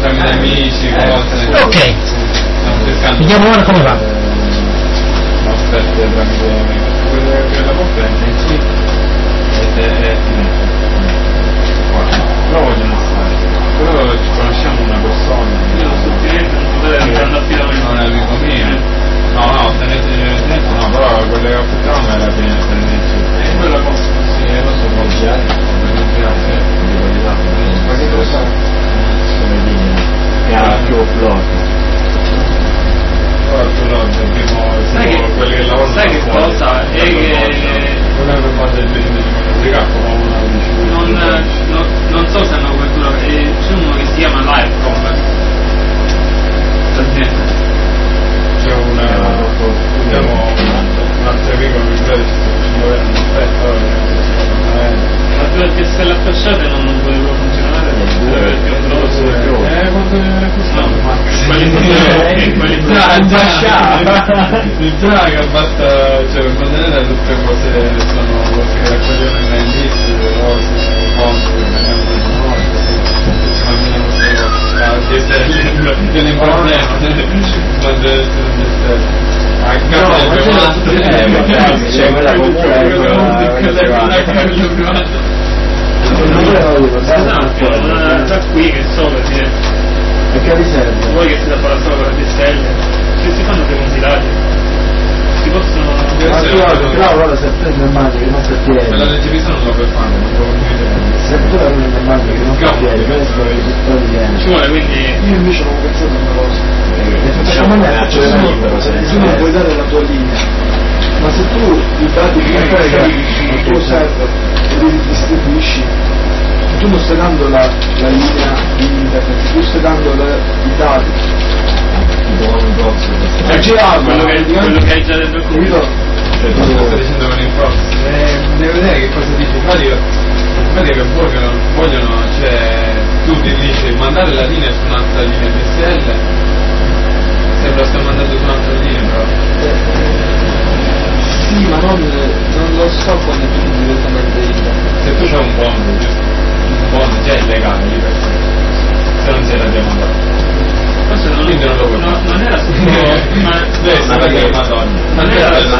tramite amici, cose. Ok. Vediamo ora come va. Offerte tramite la conferenza in sì ed è però vogliono stare. Però ci conosciamo una persona. Io sottilmente non potrei andare all'affidamento. Non è amico mio. No, tenete no, però quelle che affettavamo era piena di quella cosa, sì, lo so, ma che cosa? Come dire, che ha più upload. Sai che cosa? È che non so se hanno copertura, c'è uno che si chiama Livecom, l'azienda. C'è un altro amico che ci ma perché se l'attacciate non poteva funzionare perché il drag basta, cioè per mantenere tutte cose sono cose che raccogliamo in indizi, cose, conti, viene in problema c'è quella da qui che so perché riserva voi che siete a fare solo con le DSL se si fanno dei compilati si possono però guarda se prende il mano che non si tiene quella del GP non lo puoi fare, non può se tu la prende il mano che non si tiene questo è il risultato di ci vuole, quindi io invece non ho pensato a una cosa facciamo se tu non puoi dare la tua linea ma se tu i dati che frega al tuo server e li distribuisci tu non stai dando la linea di internet, tu stai dando i dati quello che hai già detto qui sto dicendo con il prof devi vedere che cosa dici infatti che vogliono cioè tu ti dici mandare la linea su un'altra linea DSL sembra sto mandando su un'altra linea però sì ma non lo so quando tu direttamente se tu c'hai un bond già è legale lì per sé se non sei la demanda forse non era sotto non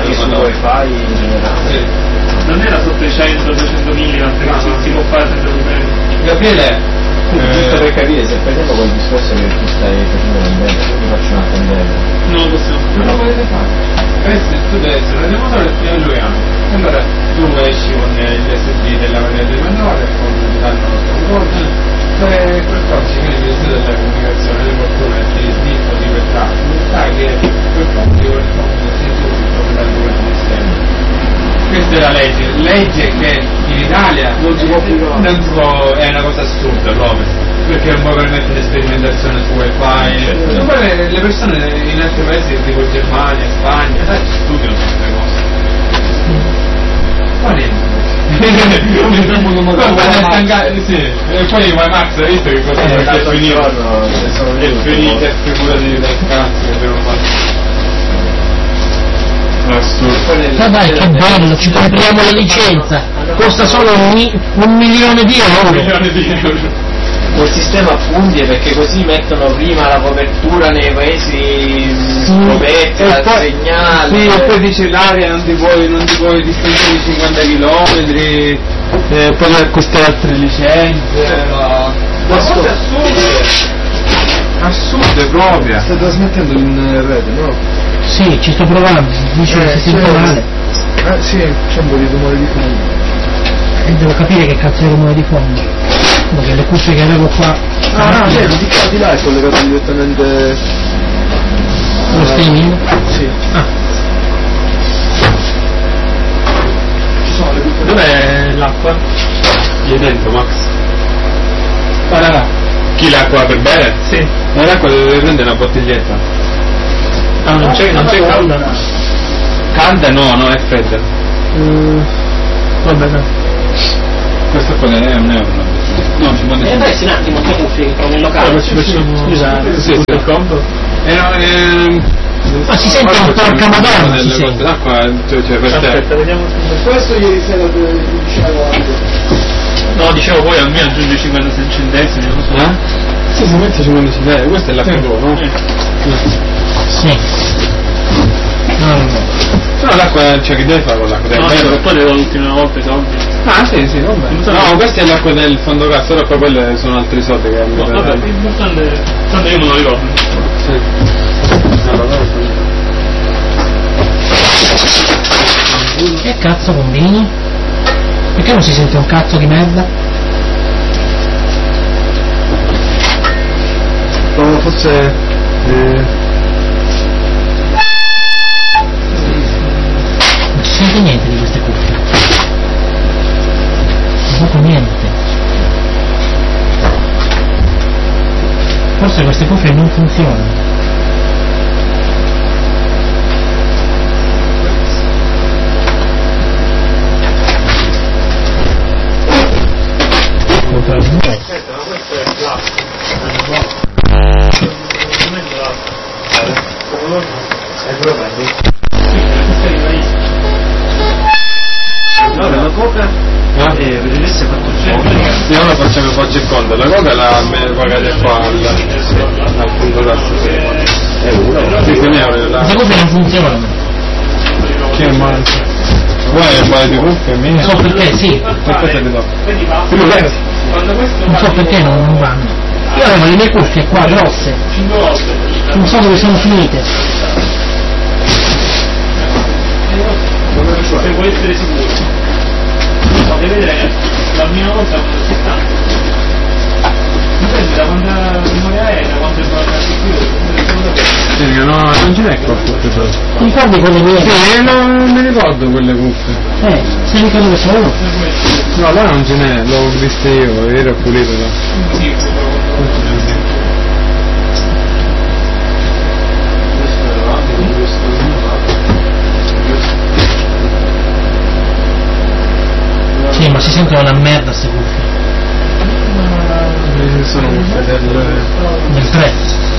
era sotto i 100-200 milliwatt che si può fare senza problemi. Gabriele giusto per capire se prendiamo quel discorso che tu stai facendo la bella io mi faccio una candela non lo possiamo non lo potete fare tu devi essere una demotore e lui anche allora tu esci con gli SD della variante minore con il danno per forza che il Ministero della Comunicazione le fortune di libertà che per forza corrisponde sia tu che il governo insieme questa è la legge che in Italia non si può è una cosa assurda proprio perché non puoi permettere sperimentazione su wifi le persone in altri paesi tipo Germania, Spagna studiano queste cose ma niente sì. E poi Max hai visto che cosa è finito è finita figurati del cazzo che abbiamo fatto ma dai che bello ci compriamo la licenza costa solo un milione di euro un sistema a punti perché così mettono prima la copertura nei paesi scoperti dal segnale sì e poi dice l'aria non ti puoi distendere di 50 km poi queste altre licenze ma cose assurde proprio stai trasmettendo in rete no? sì ci sto provando dice che si sente male sì c'è un po' di rumore di fondo e devo capire che cazzo è rumore di fondo perché le cuffie che avevo qua di là è collegato direttamente lo streaming? Sì. Ci sono le cuffie. Dov'è l'acqua? Lì dentro Max Guarda. Chi l'acqua per bere? Sì. Ma l'acqua deve prendere una bottiglietta Non c'è calda? Calda no è fredda Vabbè no. Questo qua non è un euro no 50 Adesso un attimo che cuffie che trovo in locale Ci facciamo scusate sì. il combo? ma si sente un porca madonna si delle sente cose d'acqua cioè per te Aspetta, vediamo. Questo ieri sera dicevo anche. No, dicevo poi a me aggiunge 50 centesimi, non so. Sì, Semplicemente ci quando si deve, questo è l'acqua, no? Sì. No. No, l'acqua, cioè che deve fare con l'acqua? No, per poi le do l'ultima volta i soldi. Ah sì, vabbè. No, questa è l'acqua del fondo cassa, ora poi quelle sono altri soldi che hanno. No, vabbè, l'importante tanto io non lo ricordo. Sì. Che cazzo combini? Perché non si sente un cazzo di merda? No, forse Non si sente niente di queste cuffie. Non proprio niente. Forse queste cuffie non funzionano. la coca vedesse quanto c'è. Io ora facciamo poggi e conto, la coca la pagate qua al punto d'asta. È uno? Sì, quindi Queste cuffie non funzionano. Che è male? Vuoi un paio di cuffie mie? Non so perché, sì. Perché te le do? Non so perché non vanno. Io avevo le mie cuffie qua grosse. Non so dove sono finite. Se vuoi essere sicuro, fate vedere la prima volta quando si sta. Dipende da quanta memoria è, da quanto è buona Perché no, non ce n'è qua cuffie solo. Ti ricordi quelle mie? Sì, non mi ricordo quelle cuffie. Se ricordo dove sono? No, là non ce n'è, l'ho vista io, era pulito là. Sì, ma si sentono una merda queste cuffie. Sono cuffie Del 3.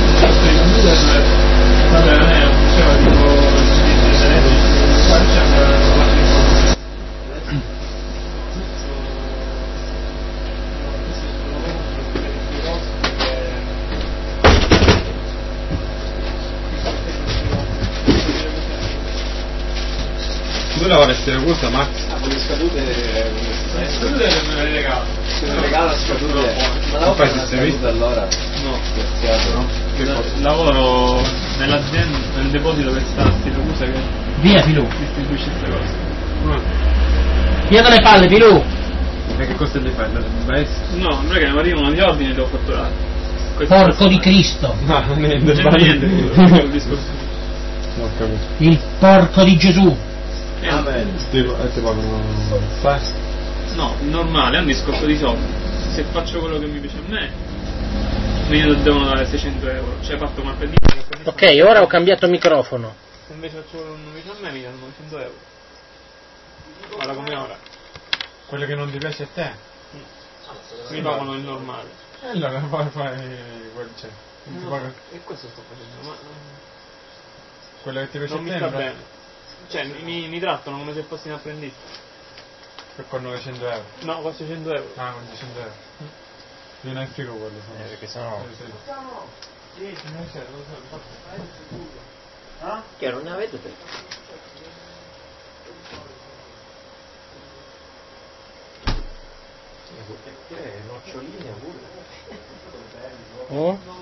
Tu lavoresti la corsa, Max? Le scadute me le regalo. se ne regala scadute. Ma non fai sistemista allora? No. Scherziato, no? Lavoro nell'azienda, nel deposito che sta a Siracusa che Via Filù. distribuisce queste cose. Via dalle palle, Filù. E che cosa gli fai? No, non è che mi arrivano gli ordini e devo fatturare. Porco di Cristo. No, niente, Non c'è niente. Il discorso. ho capito. Il porco di Gesù. Ti pagano fai? No, normale, è un discorso di soldi. Se faccio quello che mi piace a me, mi devono dare 600 euro. Cioè fatto martedì. Ok, ora ho cambiato microfono. Se invece faccio quello che non mi piace a me, mi danno 900 euro. Guarda come ora. Quello che non ti piace a te? Mi pagano il normale. Allora poi fai quel c'è. Non ti paga E questo sto facendo, ma quello che ti piace non a mi te? sta no? bene. Cioè mi trattano come se fossi un apprendista. Per con 900 euro. No, con 600 euro. Ah, con 200 euro. Non è figo quello. Perché sennò. Che non ne avete te? Noccioline pure. Oh?